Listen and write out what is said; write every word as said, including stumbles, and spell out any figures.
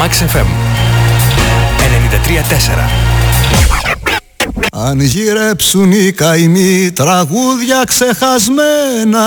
Max εφ εμ ενενήντα τρία τέσσερα. Αν γυρέψουν οι καημοί τραγούδια ξεχασμένα,